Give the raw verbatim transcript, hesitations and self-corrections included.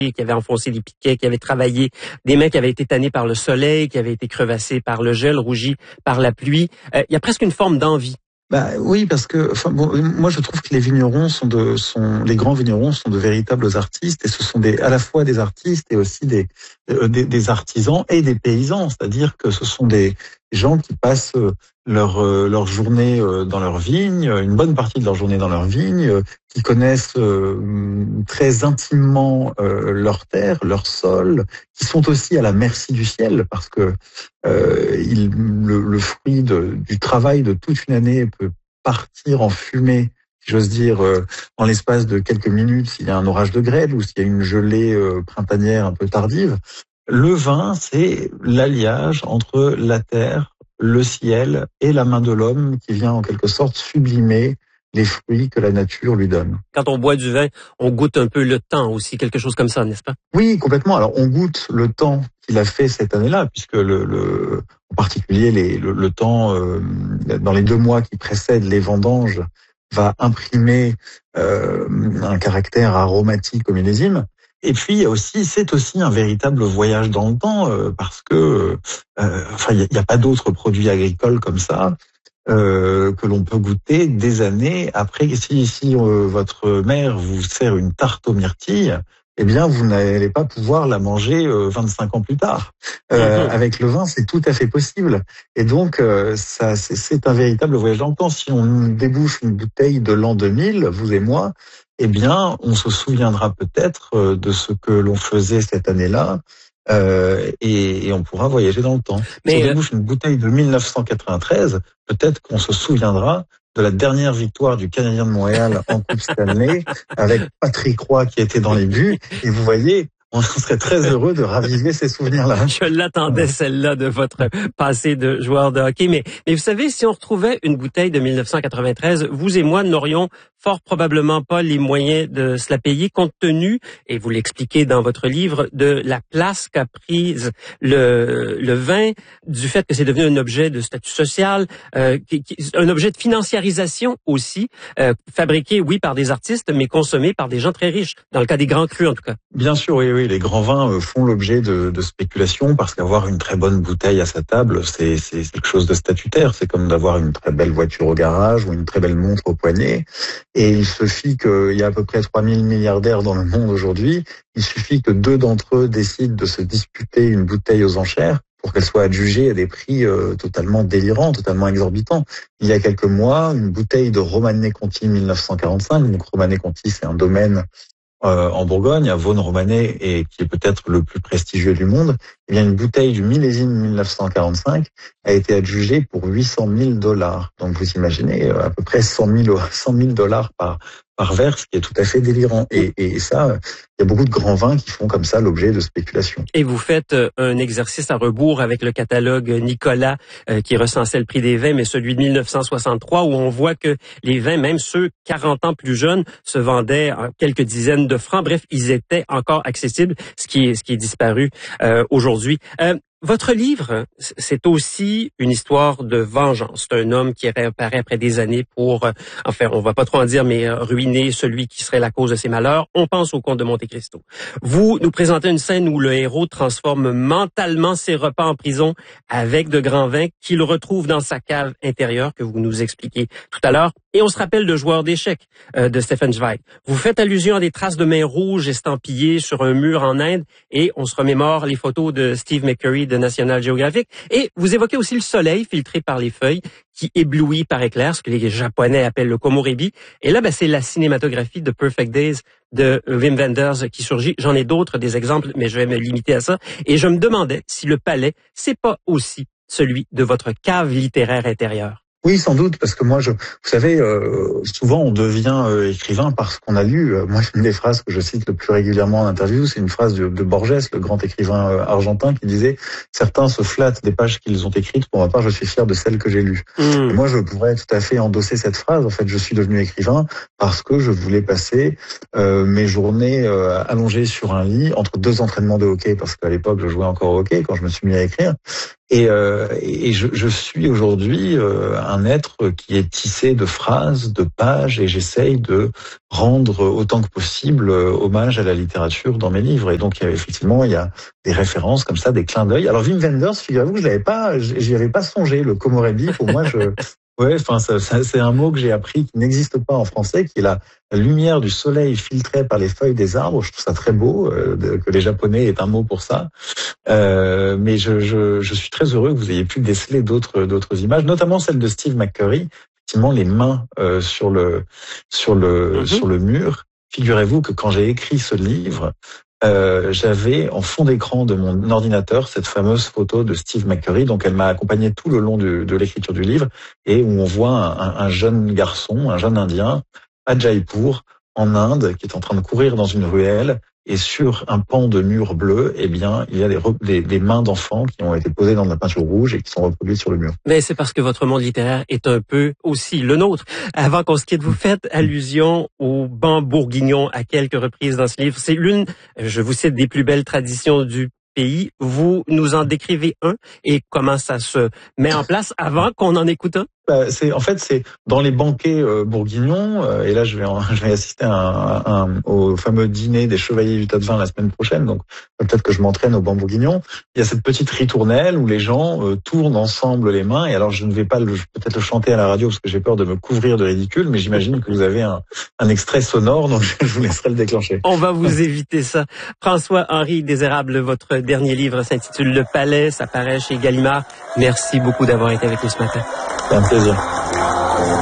qui avaient enfoncé les piquets, qui avaient travaillé, des mains qui avaient été tannées par le soleil, qui avaient été crevassées par le gel, rougies par la pluie. Euh, il y a presque une forme d'envie. Bah oui, parce que enfin bon, moi je trouve que les vignerons sont de sont les grands vignerons sont de véritables artistes, et ce sont des à la fois des artistes et aussi des euh, des, des artisans et des paysans, c'est-à-dire que ce sont des gens qui passent leur euh, leur journée euh, dans leur vigne, une bonne partie de leur journée dans leur vigne, euh, qui connaissent euh, très intimement euh, leur terre, leur sol, qui sont aussi à la merci du ciel, parce que euh, il, le, le fruit de, du travail de toute une année peut partir en fumée, si j'ose dire, euh, en l'espace de quelques minutes, s'il y a un orage de grêle ou s'il y a une gelée euh, printanière un peu tardive. Le vin, c'est l'alliage entre la terre, le ciel et la main de l'homme qui vient en quelque sorte sublimer les fruits que la nature lui donne. Quand on boit du vin, on goûte un peu le temps aussi, quelque chose comme ça, n'est-ce pas? Oui, complètement. Alors, on goûte le temps qu'il a fait cette année-là, puisque le, le en particulier les, le, le temps euh, dans les deux mois qui précèdent les vendanges va imprimer euh, un caractère aromatique au millésime. Et puis, il y a aussi, c'est aussi un véritable voyage dans le temps, euh, parce que, euh, enfin, il n'y a, a pas d'autres produits agricoles comme ça. Euh, que l'on peut goûter des années après. Si, si euh, votre mère vous sert une tarte aux myrtilles, eh bien, vous n'allez pas pouvoir la manger euh, vingt-cinq ans plus tard. Euh, mmh. Avec le vin, c'est tout à fait possible. Et donc, euh, ça, c'est, c'est un véritable voyage dans le temps. Si on débouche une bouteille de l'an deux mille, vous et moi, eh bien, on se souviendra peut-être de ce que l'on faisait cette année-là. Euh, et, et on pourra voyager dans le temps. Mais si on débouche une bouteille de mille neuf cent quatre-vingt-treize, peut-être qu'on se souviendra de la dernière victoire du Canadien de Montréal en Coupe Stanley avec Patrick Roy qui était dans les buts. Et vous voyez, on serait très heureux de raviver ces souvenirs-là. Je l'attendais, celle-là, de votre passé de joueur de hockey. Mais, mais vous savez, si on retrouvait une bouteille de mille neuf cent quatre-vingt-treize, vous et moi n'aurions fort probablement pas les moyens de se la payer, compte tenu, et vous l'expliquez dans votre livre, de la place qu'a prise le, le vin, du fait que c'est devenu un objet de statut social, euh, qui, qui, un objet de financiarisation aussi, euh, fabriqué, oui, par des artistes, mais consommé par des gens très riches, dans le cas des grands crus, en tout cas. Bien sûr, oui, oui, les grands vins font l'objet de, de spéculation, parce qu'avoir une très bonne bouteille à sa table, c'est, c'est quelque chose de statutaire. C'est comme d'avoir une très belle voiture au garage ou une très belle montre au poignet. Et il suffit qu'il y a à peu près trois mille milliardaires dans le monde aujourd'hui. Il suffit que deux d'entre eux décident de se disputer une bouteille aux enchères pour qu'elle soit adjugée à des prix euh, totalement délirants, totalement exorbitants. Il y a quelques mois, une bouteille de Romanée Conti mille neuf cent quarante-cinq. Donc Romanée Conti, c'est un domaine euh, en Bourgogne, à Vosne-Romanée, et qui est peut-être le plus prestigieux du monde. Eh bien, une bouteille du millésime mille neuf cent quarante-cinq a été adjugée pour huit cent mille dollars. Donc, vous imaginez, à peu près cent mille dollars par, par verre, ce qui est tout à fait délirant. Et, et ça, il y a beaucoup de grands vins qui font comme ça l'objet de spéculation. Et vous faites un exercice à rebours avec le catalogue Nicolas, euh, qui recensait le prix des vins, mais celui de mille neuf cent soixante-trois, où on voit que les vins, même ceux quarante ans plus jeunes, se vendaient en quelques dizaines de francs. Bref, ils étaient encore accessibles, ce qui est, ce qui est disparu euh, aujourd'hui. Euh, votre livre, c'est aussi une histoire de vengeance. C'est un homme qui réapparaît après des années pour, euh, enfin, on va pas trop en dire, mais euh, ruiner celui qui serait la cause de ses malheurs. On pense au comte de Monte Cristo. Vous nous présentez une scène où le héros transforme mentalement ses repas en prison avec de grands vins qu'il retrouve dans sa cave intérieure, que vous nous expliquez tout à l'heure. Et on se rappelle de Joueur d'échecs euh, de Stefan Zweig. Vous faites allusion à des traces de mains rouges estampillées sur un mur en Inde, et on se remémore les photos de Steve McCurry de National Geographic. Et vous évoquez aussi le soleil filtré par les feuilles qui éblouit par éclair, ce que les Japonais appellent le komorebi. Et là, ben, c'est la cinématographie de Perfect Days de Wim Wenders qui surgit. J'en ai d'autres, des exemples, mais je vais me limiter à ça. Et je me demandais si le palais, c'est pas aussi celui de votre cave littéraire intérieure. Oui, sans doute, parce que moi, je, vous savez, euh, souvent on devient euh, écrivain parce qu'on a lu. Euh, moi, une des phrases que je cite le plus régulièrement en interview, c'est une phrase de, de Borges, le grand écrivain euh, argentin, qui disait « Certains se flattent des pages qu'ils ont écrites, pour ma part, je suis fier de celles que j'ai lues. Mmh. » Et moi, je pourrais tout à fait endosser cette phrase. En fait, je suis devenu écrivain parce que je voulais passer euh, mes journées euh, allongées sur un lit entre deux entraînements de hockey, parce qu'à l'époque, je jouais encore au hockey quand je me suis mis à écrire. Et, euh, et je, je suis aujourd'hui euh, un être qui est tissé de phrases, de pages, et j'essaye de rendre autant que possible euh, hommage à la littérature dans mes livres. Et donc, il y a, effectivement, il y a des références comme ça, des clins d'œil. Alors, Wim Wenders, figurez-vous que je l'avais pas, j'y avais pas songé. Le komorebi, pour moi, je, ouais, enfin, ça, ça, c'est un mot que j'ai appris qui n'existe pas en français, qui est la, la lumière du soleil filtrée par les feuilles des arbres. Je trouve ça très beau euh, de, que les Japonais aient un mot pour ça. Euh, mais je, je, je suis très heureux que vous ayez pu déceler d'autres d'autres images, notamment celle de Steve McCurry. Effectivement, les mains euh, sur le sur le mm-hmm. sur le mur. Figurez-vous que quand j'ai écrit ce livre, euh, j'avais en fond d'écran de mon ordinateur cette fameuse photo de Steve McCurry. Donc, elle m'a accompagné tout le long de, de l'écriture du livre, et où on voit un, un jeune garçon, un jeune Indien à Jaipur, en Inde, qui est en train de courir dans une ruelle. Et sur un pan de mur bleu, eh bien, il y a des, des, des mains d'enfants qui ont été posées dans de la peinture rouge et qui sont reproduites sur le mur. Mais c'est parce que votre monde littéraire est un peu aussi le nôtre. Avant qu'on se quitte, vous faites allusion au banc bourguignon à quelques reprises dans ce livre. C'est l'une, je vous cite, des plus belles traditions du pays. Vous nous en décrivez un et comment ça se met en place avant qu'on en écoute un? C'est en fait c'est dans les banquets euh, bourguignons euh, et là je vais en, je vais assister à un, un, au fameux dîner des chevaliers du tas de vin la semaine prochaine, donc peut-être que je m'entraîne au banc bourguignon. Il y a cette petite ritournelle où les gens euh, tournent ensemble les mains, et alors je ne vais pas le, peut-être le chanter à la radio parce que j'ai peur de me couvrir de ridicule, mais j'imagine que vous avez un, un extrait sonore, donc je vous laisserai le déclencher. On va vous éviter ça. François-Henri Désérable, votre dernier livre s'intitule Le Palais, ça paraît chez Gallimard. Merci beaucoup d'avoir été avec nous ce matin. C'est un plaisir.